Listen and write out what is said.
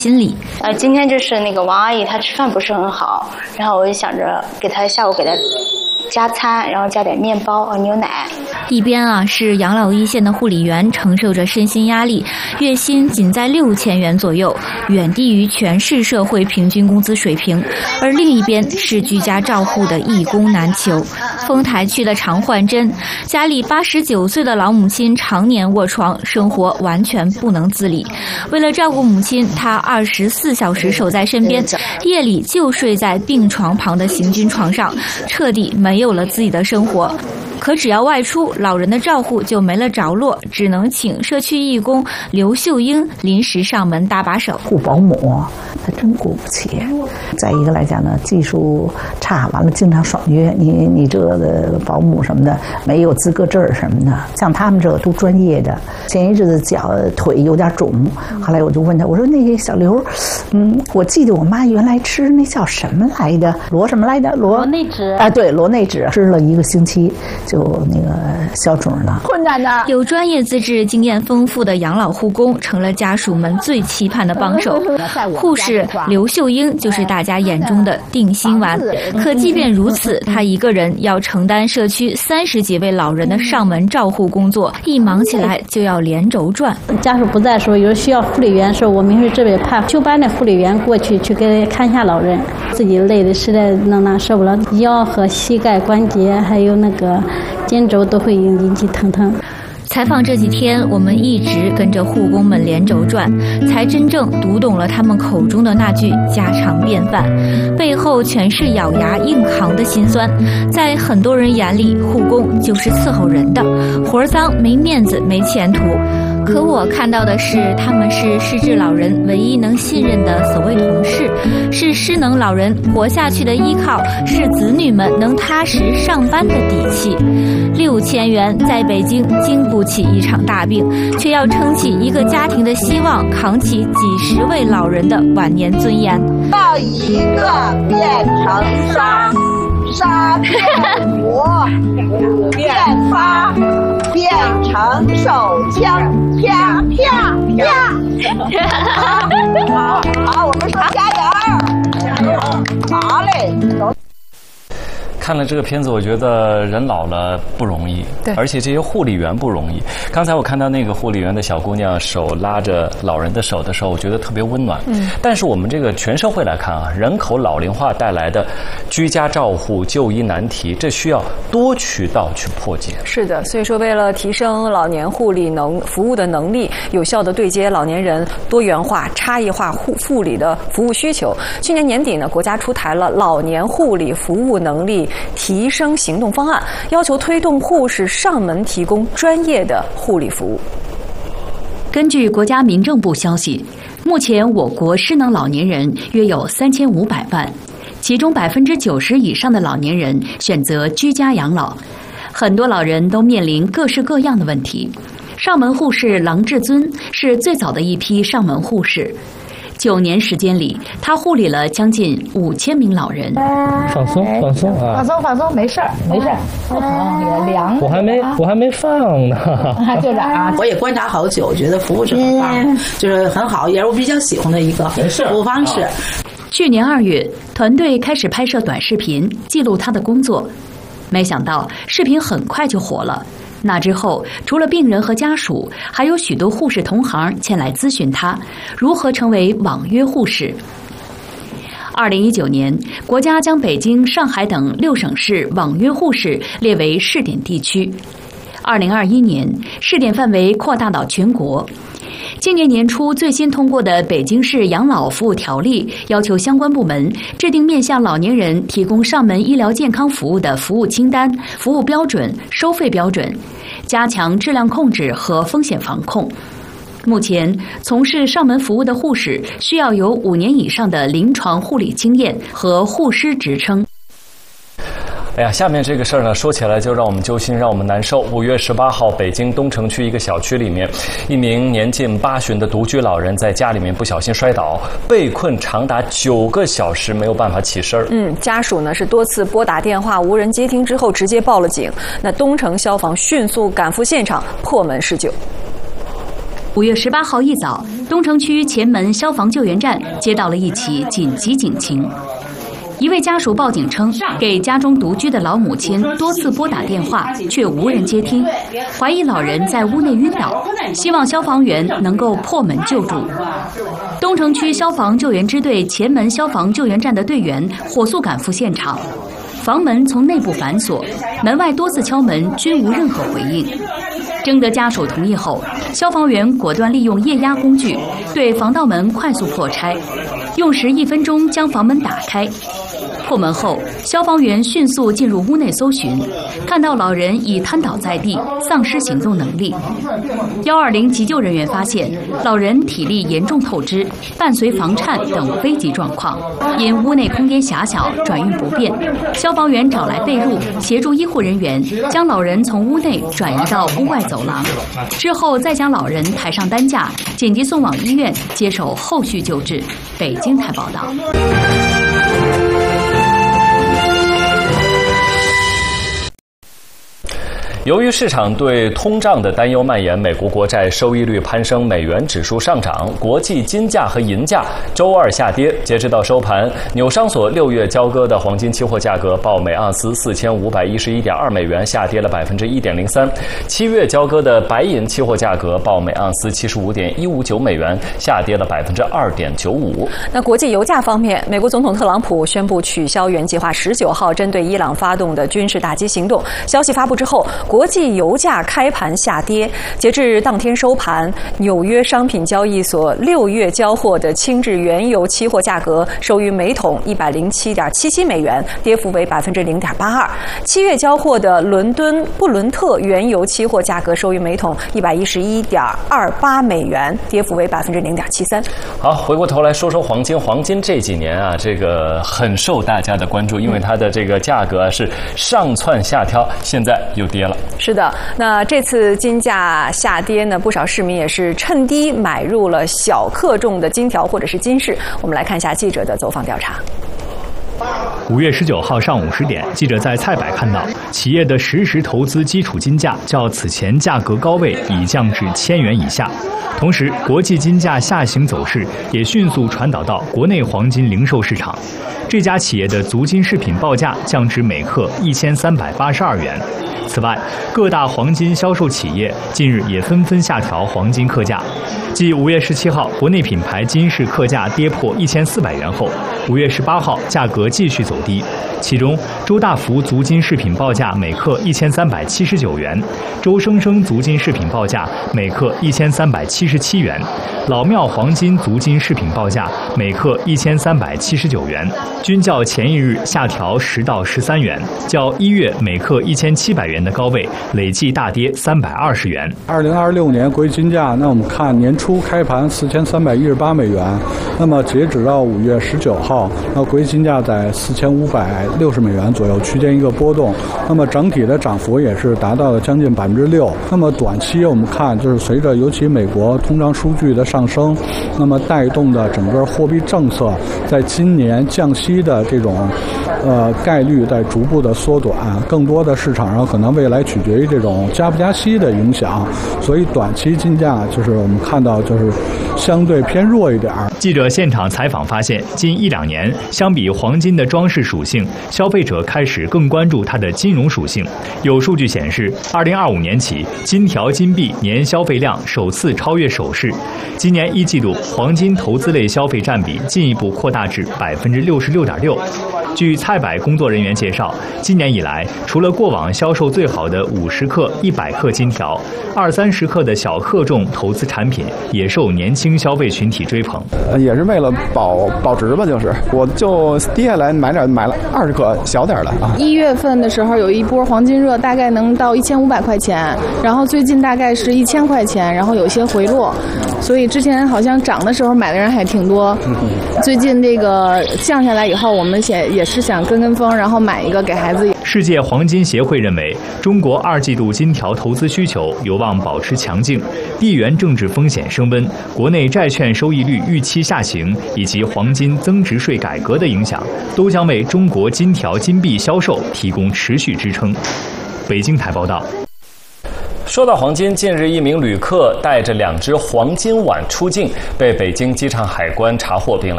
心理。 今天就是那个王阿姨她吃饭不是很好，然后我就想着下午给她加餐，然后加点面包和牛奶。 一边是养老一线的护理员承受着身心压力，月薪仅在6000元左右，远低于全市社会平均工资水平；而另一边是居家照护的一工难求。丰台区的常焕珍家里89岁的老母亲常年卧床，生活完全不能自理。为了照顾母亲，她24小时守在身边，夜里就睡在病床旁的行军床上，彻底没有了自己的生活。可只要外出，老人的照护就没了着落，只能请社区义工刘秀英临时上门搭把手。 雇保姆他真雇不起，再一个来讲呢，技术差，完了经常爽约，你这个保姆什么的没有资格证什么的，像他们这个都专业的。前一阵子脚腿有点肿，后来我就问他，我说那个小刘，我记得我妈原来吃那叫什么来的，罗什么来的，罗内酯对，罗内酯，吃了1个星期就那个消肿了。 困难的， 有专业资质、经验丰富的养老护工成了家属们最期盼的帮手。护士刘秀英就是大家眼中的定心丸。可即便如此，她一个人要承担社区30几位老人的上门照护工作，一忙起来就要连轴转。 家属不在的时候，有需要护理员的时候，我们是这边派休班的护理员过去给看一下老人，自己累的实在能受不了，腰和膝盖关节还有那个肩轴都会引起疼痛。 采访这几天，我们一直跟着护工们连轴转，才真正读懂了他们口中的那句家常便饭，背后全是咬牙硬扛的辛酸。在很多人眼里，护工就是伺候人的，活脏、没面子、没前途。可我看到的是，他们是失智老人唯一能信任的所谓同事，是失能老人活下去的依靠，是子女们能踏实上班的底气。6000元在北京经不起一场大病，却要撑起一个家庭的希望，扛起几十位老人的晚年尊严。 到一个变成沙，沙变火，变发，变成手枪，啪啪啪。好，我们说加油，好嘞。 看了这个片子，我觉得人老了不容易，对，而且这些护理员不容易。刚才我看到那个护理员的小姑娘手拉着老人的手的时候，我觉得特别温暖。但是我们这个全社会来看人口老龄化带来的居家照护就医难题，这需要多渠道去破解。 是的，所以说为了提升老年护理服务的能力，有效地对接老年人多元化、差异化护理的服务需求，去年年底呢，国家出台了老年护理服务能力提升行动方案，要求推动护士上门提供专业的护理服务。 根据国家民政部消息，目前我国失能老年人约有3500万，其中90%以上的老年人选择居家养老，很多老人都面临各式各样的问题。上门护士郎志尊是最早的一批上门护士。9年时间里，他护理了将近5000名老人。 放松啊！ 放松，没事儿，不疼也凉。 我还没放呢。 就是我也观察好久，觉得服务是很棒，就是很好，也是我比较喜欢的一个服务方式。 去年2月，团队开始拍摄短视频，记录他的工作。没想到视频很快就火了。那之后，除了病人和家属，还有许多护士同行前来咨询他如何成为网约护士。2019年，国家将北京、上海等6省市网约护士列为试点地区。2021年，试点范围扩大到全国。今年年初最新通过的《北京市养老服务条例》要求相关部门制定面向老年人提供上门医疗健康服务的服务清单、服务标准、收费标准，加强质量控制和风险防控。目前，从事上门服务的护士需要有5年以上的临床护理经验和护师职称。 哎呀，下面这个事儿呢，说起来就让我们揪心，让我们难受。5月18号，北京东城区一个小区里面，一名年近80的独居老人在家里面不小心摔倒，被困长达9个小时，没有办法起身。 家属呢是多次拨打电话无人接听之后，直接报了警。那东城消防迅速赶赴现场，破门施救。 5月18号一早， 东城区前门消防救援站接到了一起紧急警情。一位家属报警称，给家中独居的老母亲多次拨打电话，却无人接听，怀疑老人在屋内晕倒，希望消防员能够破门救助。东城区消防救援支队前门消防救援站的队员火速赶赴现场，房门从内部反锁，门外多次敲门均无任何回应。征得家属同意后，消防员果断利用液压工具对防盗门快速破拆，用时1分钟将房门打开。破门后，消防员迅速进入屋内搜寻，看到老人已瘫倒在地，丧失行动能力。120急救人员发现，老人体力严重透支，伴随房颤等危急状况。因屋内空间狭小，转运不便，消防员找来被褥，协助医护人员将老人从屋内转移到屋外走廊，之后再将老人抬上担架，紧急送往医院接受后续救治。北京台报道。 由于市场对通胀的担忧蔓延，美国国债收益率攀升，美元指数上涨，国际金价和银价周二下跌。截止到收盘，纽商所6月交割的黄金期货价格报每盎司4511.2美元，下跌了1.03%。7月交割的白银期货价格报每盎司75.159美元，下跌了2.95%。 那国际油价方面，美国总统特朗普宣布取消原计划19号针对伊朗发动的军事打击行动。消息发布之后，国际油价开盘下跌，截至当天收盘，纽约商品交易所6月交货的轻质原油期货价格收于每桶107.77美元，跌幅为0.82%。7月交货的伦敦布伦特原油期货价格收于每桶111.28美元，跌幅为0.73%。 好，回过头来说说黄金。黄金这几年啊，这个很受大家的关注，因为它的这个价格是上蹿下跳，现在又跌了。 是的，那这次金价下跌呢，不少市民也是趁低买入了小克重的金条或者是金饰。我们来看一下记者的走访调查。 5月19号上午10点，记者在菜百看到，企业的实时投资基础金价较此前价格高位已降至1000元以下。同时，国际金价下行走势也迅速传导到国内黄金零售市场。这家企业的足金饰品报价降至每克1382元。此外，各大黄金销售企业近日也纷纷下调黄金克价。继5月17号国内品牌金饰克价跌破1400元后，5月18号价格继续走低。其中，周大福足金饰品报价每克1379元，周生生足金饰品报价每克1377元，老庙黄金足金饰品报价每克1379元，均较前一日下调10到13元，较1月每克1700元的高位累计大跌320元。 2026年国际金价，那我们看年初开盘4318美元，那么截止到5月19号，那国际金价在4560美元左右区间一个波动，那么整体的涨幅也是达到了将近6%。那么短期我们看，就是随着尤其美国通胀数据的上升，那么带动的整个货币政策在今年降息的这种概率在逐步的缩短，更多的市场上可能未来取决于这种加不加息的影响，所以短期金价就是我们看到就是相对偏弱一点。 记者现场采访发现，近1-2年，相比黄金的装饰属性，消费者开始更关注它的金融属性。有数据显示，2025年起，金条金币年消费量首次超越首饰。今年1季度，黄金投资类消费占比进一步扩大至66.6%。据菜百工作人员介绍，今年以来，除了过往销售最好的50克、100克金条，20-30克的小克重投资产品也受年轻消费群体追捧。 也是为了保值吧，就是我就跌下来买了20克小点的啊。 1月份的时候有一波黄金热，大概能到1500块钱，然后最近大概是1000块钱，然后有些回落，所以之前好像涨的时候买的人还挺多。最近这个降下来以后，我们也是想跟风，然后买一个给孩子。 世界黄金协会认为，中国2季度金条投资需求有望保持强劲，地缘政治风险升温，国内债券收益率预期下行，以及黄金增值税改革的影响，都将为中国金条金币销售提供持续支撑。北京台报道。 说到黄金，近日一名旅客带着2只黄金碗出境，被北京机场海关查获并